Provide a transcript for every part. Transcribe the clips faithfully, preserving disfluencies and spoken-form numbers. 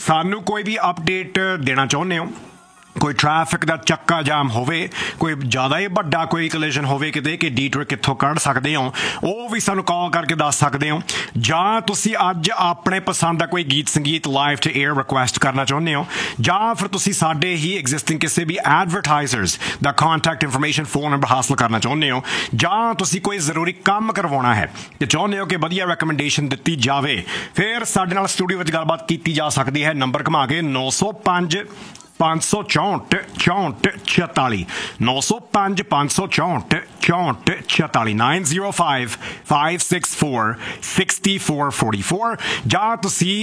सानू कोई भी अपडेट देना चाहुंदे हो, कोई ट्रैफिक का चक्का जाम होवे, कोई ज़्यादा ही बड़ा कोई कलिजन होवे किते कि डीटूर कित्थों कढ़ सकते हो, वो भी सानू कॉल करके दस सकते हो। जां तुसी अज अपने पसंद का कोई गीत संगीत लाइव टू एयर रिक्वेस्ट करना चाहुंदे हो, जां फिर तुसी साडे ही एग्जिस्टिंग किसी भी एडवरटाइजर्स दा कॉन्टैक्ट इन्फॉर्मेशन फोन नंबर हासिल करना चाहुंदे हो, जां तुसी कोई जरूरी काम करवाना है ते चाहुंदे हो कि वधिया रिकमेंडेशन दित्ती जावे, फिर साडे नाल स्टूडियो विच गलबात कीती जा सकती है। नंबर घुमा के नौ सौ पाँच पाँच सौ चौंठ चौंठ छताली नौ सौ पाँच पाँच सौ चौंठ चौंठ छताली nine zero five five six four sixty four forty four ਜਾਂ ਤੁਸੀਂ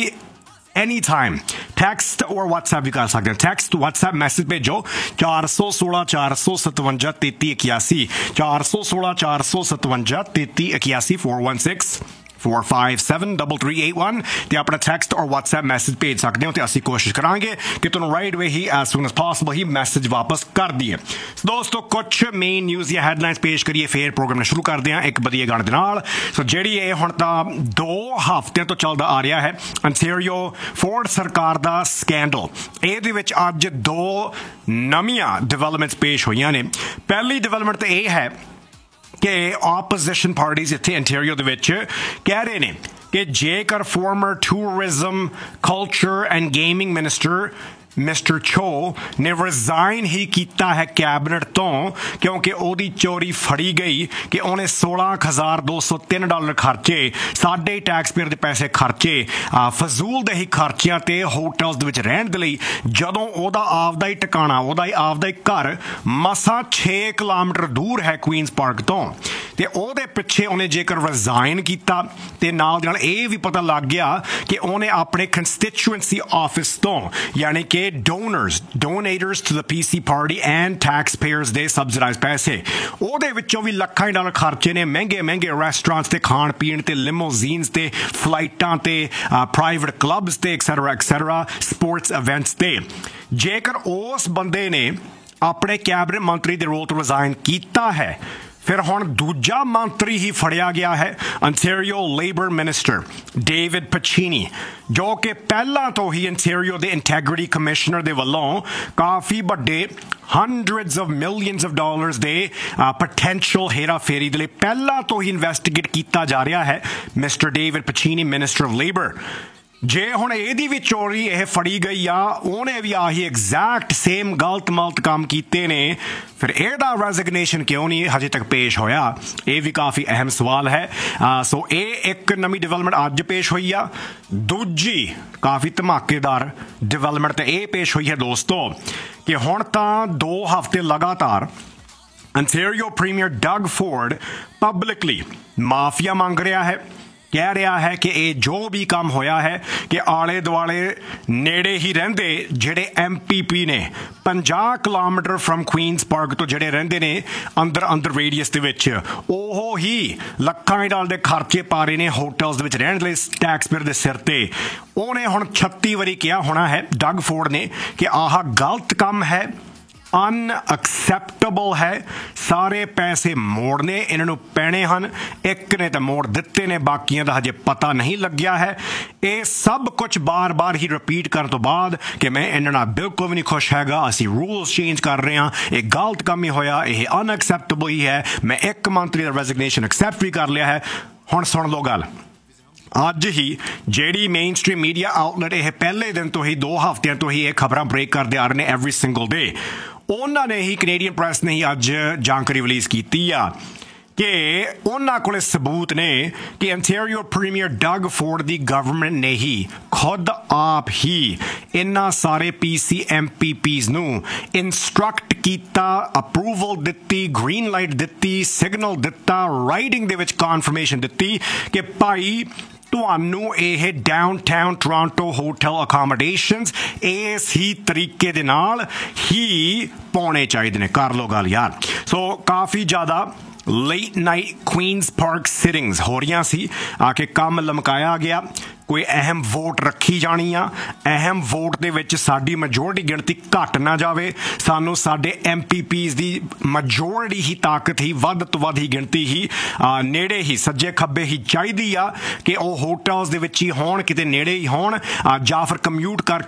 एनी टाइम टैक्सट और व्हाट्सएप भी कर सकते हैं। टैक्सट व्हाट्सएप मैसेज भेजो चार सौ सोलह चार सौ सतवंजा तेती इक्यासी चार सौ सोलह चार सौ सतवंजा तेती इक्यासी four one six four five seven double three eight one ਤੇ ਆਪਣਾ ਟੈਕਸਟ ਔਰ WhatsApp ਮੈਸੇਜ ਭੇਜ ਸਕਦੇ ਹੋ ਤੇ ਅਸੀਂ ਕੋਸ਼ਿਸ਼ ਕਰਾਂਗੇ ਕਿ ਤੁਹਾਨੂੰ ਰਾਈਟ ਵੇ ਹੀ ਐਸ ਸੂਨ ਐਸ ਪੋਸੀਬਲ ਹੀ ਮੈਸੇਜ ਵਾਪਸ ਕਰ ਦਈਏ। ਸੋ ਦੋਸਤੋ ਕੁਝ ਮੇਨ ਨਿਊਜ਼ ਜਾਂ ਹੈਡਲਾਈਨਸ ਪੇਸ਼ ਕਰੀਏ, ਫਿਰ ਪ੍ਰੋਗਰਾਮ ਨੂੰ ਸ਼ੁਰੂ ਕਰਦੇ ਹਾਂ ਇੱਕ ਵਧੀਆ ਗਾਣੇ ਦੇ ਨਾਲ। ਸੋ ਜਿਹੜੀ ਇਹ ਹੁਣ ਤਾਂ ਦੋ ਹਫ਼ਤਿਆਂ ਤੋਂ ਚੱਲਦਾ ਆ ਰਿਹਾ ਹੈ ਅੰਟੈਰੀਓ ਫੋਰਡ ਸਰਕਾਰ ਦਾ ਸਕੈਂਡਲ, ਇਹਦੇ ਵਿੱਚ ਅੱਜ ਦੋ ਨਵੀਆਂ ਡਿਵੈਲਪਮੈਂਟਸ ਪੇਸ਼ ਹੋਈਆਂ ਨੇ। ਪਹਿਲੀ ਡਿਵੈਲਪਮੈਂਟ ਤਾਂ ਇਹ ਹੈ कि opposition parties ਇੱਥੇ ਅੰਟੈਰੀਓ ਦੇ ਵਿੱਚ ਕਹਿ ਰਹੇ ਨੇ ਕਿ ਜੇਕਰ former tourism, culture and gaming minister mister ਚੋ ਨੇ ਰਿਜ਼ਾਈਨ ਹੀ ਕੀਤਾ ਹੈ ਕੈਬਨਿਟ ਤੋਂ ਕਿਉਂਕਿ ਉਹਦੀ ਚੋਰੀ ਫੜੀ ਗਈ ਕਿ ਉਹਨੇ ਸੋਲਾਂ ਹਜ਼ਾਰ ਦੋ ਸੌ ਤਿੰਨ ਡਾਲਰ ਖਰਚੇ, ਸਾਡੇ ਟੈਕਸ ਪੇਅਰ ਦੇ ਪੈਸੇ ਖਰਚੇ ਫਜ਼ੂਲ ਦੇ ਹੀ ਖਰਚਿਆਂ ਤੇ ਹੋਟਲਸ ਦੇ ਵਿੱਚ ਰਹਿਣ ਦੇ ਲਈ, ਜਦੋਂ ਉਹਦਾ ਆਪਦਾ ਹੀ ਟਿਕਾਣਾ, ਉਹਦਾ ਹੀ ਆਪਦਾ ਹੀ ਘਰ ਮਸਾਂ ਛੇ ਕਿਲੋਮੀਟਰ ਦੂਰ ਹੈ ਕੁਈਨਸ ਪਾਰਕ ਤੋਂ, ਤੇ ਉਹਦੇ ਪਿੱਛੇ ਉਹਨੇ ਜੇਕਰ ਰਿਜ਼ਾਈਨ ਕੀਤਾ ਤੇ ਨਾਲ ਦੇ ਨਾਲ ਇਹ ਵੀ ਪਤਾ ਲੱਗ ਗਿਆ ਕਿ ਉਹਨੇ ਆਪਣੇ ਕੰਸਟੀਚੁਐਂਸੀ ਆਫਿਸ ਤੋਂ ਯਾਨੀ ਕਿ donors donators to the P C party and taxpayers ਦੇ subsidized ਪੈਸੇ, ਉਹਦੇ ਵਿੱਚੋਂ ਵੀ ਲੱਖਾਂ ਹੀ ਡਾਲਰ ਖਰਚੇ ਨੇ ਮਹਿੰਗੇ ਮਹਿੰਗੇ ਰੈਸਟੋਰੈਂਟਸ ਤੇ ਖਾਣ ਪੀਣ ਤੇ ਲਿਮੋਜ਼ੀਨਸ ਤੇ ਫਲਾਈਟਾਂ ਤੇ ਪ੍ਰਾਈਵੇਟ ਕਲੱਬਸ ਤੇ ਐਕਸੈਟਰਾ ਐਕਸੈਟਰਾ ਸਪੋਰਟਸ ਇਵੈਂਟਸ ਤੇ। ਜੇਕਰ ਉਸ ਬੰਦੇ ਨੇ ਆਪਣੇ ਕੈਬਨਿਟ ਮੰਤਰੀ ਦੇ ਰੋਲ ਤੋਂ ਰਿਜ਼ਾਈਨ ਕੀਤਾ ਹੈ, ਫਿਰ ਹੁਣ ਦੂਜਾ ਮੰਤਰੀ ਹੀ ਫੜਿਆ ਗਿਆ ਹੈ ਅੰਟੈਰੀਓ ਲੇਬਰ ਮਿਨਿਸਟਰ ਡੇਵਿਡ ਪਚੀਨੀ, ਜੋ ਕਿ ਪਹਿਲਾਂ ਤੋਂ ਹੀ ਅੰਟੈਰੀਓ ਦੇ ਇੰਟੈਗ੍ਰਿਟੀ ਕਮਿਸ਼ਨਰ ਦੇ ਵੱਲੋਂ ਕਾਫੀ ਵੱਡੇ hundreds of millions of dollars ਦੇ potential ਹੇਰਾ ਫੇਰੀ ਦੇ ਲਈ ਪਹਿਲਾਂ ਤੋਂ ਹੀ ਇਨਵੈਸਟੀਗੇਟ ਕੀਤਾ ਜਾ ਰਿਹਾ ਹੈ mister David ਪਚੀਨੀ, minister of labour. ਜੇ ਹੁਣ ਇਹਦੀ ਵੀ ਚੋਰੀ ਇਹ ਫੜੀ ਗਈ ਆ, ਉਹਨੇ ਵੀ ਆਹੀ ਐਗਜ਼ੈਕਟ ਸੇਮ ਗਲਤ ਮਲਤ ਕੰਮ ਕੀਤੇ ਨੇ, ਫਿਰ ਇਹਦਾ ਰੈਜ਼ਿਗਨੇਸ਼ਨ ਕਿਉਂ ਨਹੀਂ ਹਜੇ ਤੱਕ ਪੇਸ਼ ਹੋਇਆ? ਇਹ ਵੀ ਕਾਫੀ ਅਹਿਮ ਸਵਾਲ ਹੈ। ਸੋ ਇਹ ਇੱਕ ਨਵੀਂ ਡਿਵੈਲਪਮੈਂਟ ਅੱਜ ਪੇਸ਼ ਹੋਈ ਆ। ਦੂਜੀ ਕਾਫੀ ਧਮਾਕੇਦਾਰ ਡਿਵੈਲਪਮੈਂਟ ਤੇ ਇਹ ਪੇਸ਼ ਹੋਈ ਹੈ ਦੋਸਤੋ ਕਿ ਹੁਣ ਤਾਂ ਦੋ ਹਫ਼ਤੇ ਲਗਾਤਾਰ Ontario premier Doug Ford publicly mafia ਮੰਗ ਰਿਹਾ ਹੈ, ਕਹਿ ਰਿਹਾ ਹੈ ਕਿ ਇਹ ਜੋ ਵੀ ਕੰਮ ਹੋਇਆ ਹੈ ਕਿ ਆਲੇ ਦੁਆਲੇ ਨੇੜੇ ਹੀ ਰਹਿੰਦੇ ਜਿਹੜੇ ਐਮ ਪੀ ਪੀ ਨੇ ਪੰਜਾਹ ਕਿਲੋਮੀਟਰ ਫਰਮ ਕੁਈਨਸ ਪਾਰਕ ਤੋਂ ਜਿਹੜੇ ਰਹਿੰਦੇ ਨੇ ਅੰਦਰ ਅੰਦਰ ਰੇਡੀਅਸ ਦੇ ਵਿੱਚ, ਉਹ ਹੀ ਲੱਖਾਂ ਡਾਲਰ ਦੇ ਖਰਚੇ ਪਾ ਰਹੇ ਨੇ ਹੋਟਲਸ ਦੇ ਵਿੱਚ ਰਹਿਣ ਲਈ ਟੈਕਸ ਪੇਅਰ ਦੇ ਸਿਰ ਤੇ। ਉਹਨੇ ਹੁਣ ਛੱਤੀ ਵਾਰੀ ਕਿਹਾ ਹੋਣਾ ਹੈ ਡਗ ਫੋਰਡ ਨੇ ਕਿ ਆਹ ਗਲਤ ਕੰਮ ਹੈ, ਅਨਐਕਸੈਪਟੇਬਲ ਹੈ, ਸਾਰੇ ਪੈਸੇ ਮੋੜਨੇ ਇਹਨਾਂ ਨੂੰ ਪੈਣੇ ਹਨ। ਇੱਕ ਨੇ ਤਾਂ ਮੋੜ ਦਿੱਤੇ ਨੇ, ਬਾਕੀਆਂ ਦਾ ਹਜੇ ਪਤਾ ਨਹੀਂ ਲੱਗਿਆ ਹੈ। ਇਹ ਸਭ ਕੁਝ ਬਾਰ-ਬਾਰ ਹੀ ਰਿਪੀਟ ਕਰਨ ਤੋਂ ਬਾਅਦ ਕਿ ਮੈਂ ਇਹਨਾਂ ਨਾਲ ਬਿਲਕੁਲ ਵੀ ਨਹੀਂ ਖੁਸ਼ ਹੈਗਾ, ਅਸੀਂ ਰੂਲਸ ਚੇਂਜ ਕਰ ਰਹੇ ਹਾਂ, ਇਹ ਗਲਤ ਕੰਮ ਹੀ ਹੋਇਆ, ਇਹ ਅਨਐਕਸੈਪਟੇਬਲ ਹੀ ਹੈ, ਮੈਂ ਇੱਕ ਮੰਤਰੀ ਦਾ ਰੈਜ਼ਿਗਨੇਸ਼ਨ ਐਕਸੈਪਟ ਵੀ ਕਰ ਲਿਆ ਹੈ। ਹੁਣ ਸੁਣ ਲਓ ਗੱਲ, ਅੱਜ ਹੀ ਜਿਹੜੀ ਮੇਨ ਸਟ੍ਰੀਮ ਮੀਡੀਆ ਆਊਟਲੈਟ ਇਹ ਪਹਿਲੇ ਦਿਨ ਤੋਂ ਹੀ ਦੋ ਹਫ਼ਤਿਆਂ ਤੋਂ ਹੀ ਇਹ ਖਬਰਾਂ ਬ੍ਰੇਕ ਕਰਦੇ ਆ ਰਹੇ ਨੇ ਐਵਰੀ ਸਿੰਗਲ ਡੇ, ਉਹਨਾਂ ਨੇ ਹੀ ਕੈਨੇਡੀਅਨ ਪ੍ਰੈਸ ਨੇ ਹੀ ਅੱਜ ਜਾਣਕਾਰੀ ਰਿਲੀਜ਼ ਕੀਤੀ ਆ ਕਿ ਉਹਨਾਂ ਕੋਲ ਸਬੂਤ ਨੇ ਕਿ ਅੰਟੈਰੀਓ ਪ੍ਰੀਮੀਅਰ ਡਗ ਫੋਰਡ ਦੀ ਗਵਰਨਮੈਂਟ ਨੇ ਹੀ ਖੁਦ ਆਪ ਹੀ ਇਹਨਾਂ ਸਾਰੇ ਪੀ ਸੀ ਐਮ ਪੀ ਪੀਜ਼ ਨੂੰ ਇੰਸਟਰਕਟ ਕੀਤਾ, ਅਪਰੂਵਲ ਦਿੱਤੀ, ਗ੍ਰੀਨ ਲਾਈਟ ਦਿੱਤੀ, ਸਿਗਨਲ ਦਿੱਤਾ, ਰਾਈਟਿੰਗ ਦੇ ਵਿੱਚ ਕਨਫਰਮੇਸ਼ਨ ਦਿੱਤੀ ਕਿ ਭਾਈ ਤੁਹਾਨੂੰ ਇਹ ਡਾਊਨਟਾਊਨ ਟੋਰਾਂਟੋ ਹੋਟਲ ਅਕਾਮੋਡੇਸ਼ਨਸ ਇਸ ਹੀ ਤਰੀਕੇ ਦੇ ਨਾਲ ਹੀ ਪਾਉਣੇ ਚਾਹੀਦੇ ਨੇ। ਕਰ ਲਓ ਗੱਲ ਯਾਰ। ਸੋ ਕਾਫੀ ਜ਼ਿਆਦਾ late night Queen's park sittings ਹੋ ਰਹੀਆਂ ਸੀ, ਆ ਕੇ ਕੰਮ ਲਮਕਾਇਆ ਗਿਆ, ਕੋਈ ਅਹਿਮ ਵੋਟ ਰੱਖੀ ਜਾਣੀ ਆ, ਅਹਿਮ ਵੋਟ ਦੇ ਵਿੱਚ ਸਾਡੀ ਮੈਜੋਰਟੀ ਗਿਣਤੀ ਘੱਟ ਨਾ ਜਾਵੇ, ਸਾਨੂੰ ਸਾਡੇ ਐਮ ਪੀ ਪੀਜ਼ ਦੀ ਮੈਜੋਰਟੀ ਹੀ ਤਾਕਤ ਹੀ ਵੱਧ ਤੋਂ ਵੱਧ ਹੀ ਗਿਣਤੀ ਹੀ ਨੇੜੇ ਹੀ ਸੱਜੇ ਖੱਬੇ ਹੀ ਚਾਹੀਦੀ ਆ ਕਿ ਉਹ ਹੋਟਲਸ ਦੇ ਵਿੱਚ ਹੀ ਹੋਣ, ਕਿਤੇ ਨੇੜੇ ਹੀ ਹੋਣ, ਜਾਂ ਫਿਰ ਕਮਿਊਟ ਕਰ